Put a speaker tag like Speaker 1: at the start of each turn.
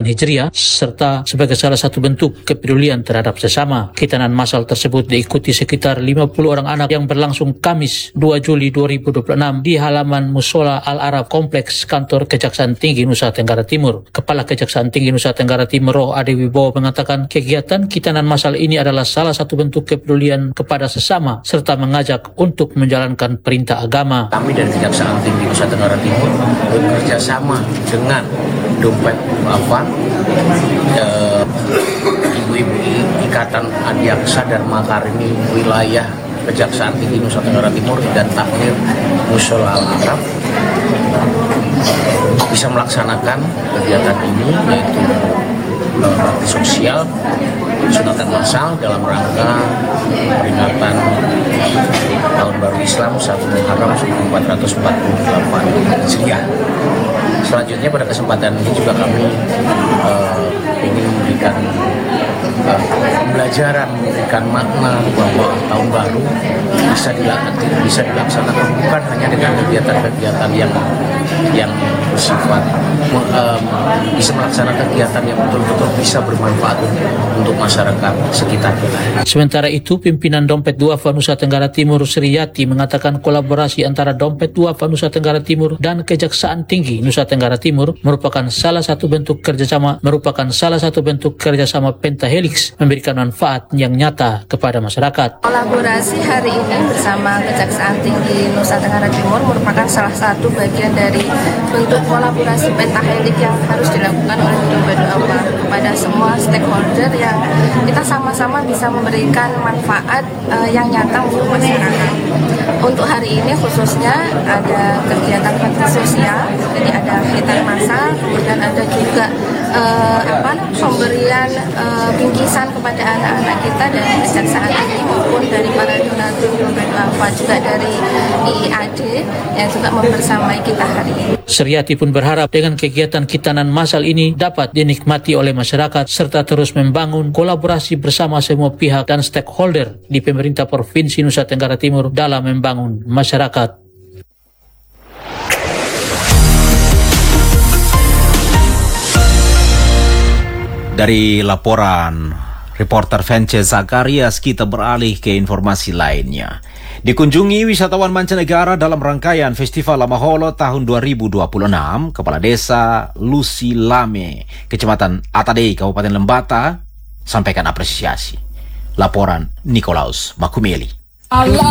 Speaker 1: Hijriah serta sebagai salah satu bentuk kepedulian terhadap sesama. Khitanan massal tersebut diikuti sekitar 50 orang anak yang berlangsung Kamis 2 Juli 2026 di halaman Musola Al-Arab Kompleks Kantor Kejaksaan Tinggi Nusa Tenggara Timur. Kepala Kejaksaan Tinggi Nusa Tenggara Timur Roh Ade Wibowo mengatakan kegiatan khitanan massal ini adalah salah satu bentuk kepedulian kepada sesama serta mengajak untuk menjalankan perintah agama.
Speaker 2: Kami dari Kejaksaan Tinggi Nusa Tenggara Timur bekerja sama dengan Dompet Duafa, ibu-ibu Ikatan Adiaksa Dharma Karini wilayah Kejaksaan Tinggi Nusa Tenggara Timur dan Takmir Musola Al-Arab bisa melaksanakan kegiatan ini, yaitu bakti sosial sunatan massal dalam rangka peringatan Tahun Baru Islam 1 Muharram 1448 Hijriah. Selanjutnya pada kesempatan ini juga kami ingin memberikan pembelajaran, memberikan makna bahwa tahun baru bisa dilaksanakan bukan hanya dengan kegiatan-kegiatan yang bersifat bisa melaksanakan kegiatan yang betul-betul bisa bermanfaat untuk masyarakat sekitar kita.
Speaker 1: Sementara itu, pimpinan Dompet Duafa Nusa Tenggara Timur Sri Yati mengatakan kolaborasi antara Dompet Duafa Nusa Tenggara Timur dan Kejaksaan Tinggi Nusa Tenggara Timur merupakan salah satu bentuk kerjasama pentahelix memberikan manfaat yang nyata kepada masyarakat.
Speaker 3: Kolaborasi hari ini bersama Kejaksaan Tinggi Nusa Tenggara Timur merupakan salah satu bagian dari bentuk kolaborasi pentahelix yang harus dilakukan oleh Dompet Duafa kepada semua stakeholder yang kita sama-sama bisa memberikan manfaat yang nyata untuk masyarakat. Untuk hari ini khususnya ada kegiatan bakti sosial, jadi ada khitan massal, kemudian ada juga pemberian bingkisan kepada anak-anak kita dari Kejaksaan ini maupun dari para donatur Dompet Duafa, juga dari IIAD yang juga membersamai kita hari ini.
Speaker 1: Sriati pun berharap dengan kegiatan khitanan massal ini dapat dinikmati oleh masyarakat serta terus membangun kolaborasi bersama semua pihak dan stakeholder di pemerintah Provinsi Nusa Tenggara Timur dalam membangun masyarakat.
Speaker 4: Dari laporan reporter Vance Zakarias, kita beralih ke informasi lainnya. Dikunjungi wisatawan mancanegara dalam rangkaian Festival Lamaholo tahun 2026, Kepala Desa Lucy Lame, Kecamatan Atadei, Kabupaten Lembata, sampaikan apresiasi. Laporan Nikolaus Makumeli.